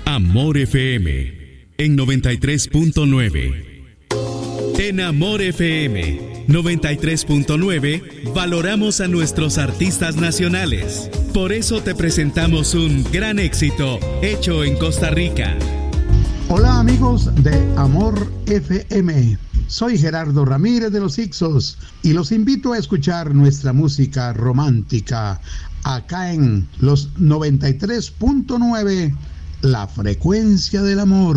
Amor FM en 93.9. En Amor FM 93.9 valoramos a nuestros artistas nacionales. Por eso te presentamos un gran éxito hecho en Costa Rica. Hola amigos de Amor FM. Soy Gerardo Ramírez de los Ixos y los invito a escuchar nuestra música romántica acá en los 93.9, la frecuencia del amor.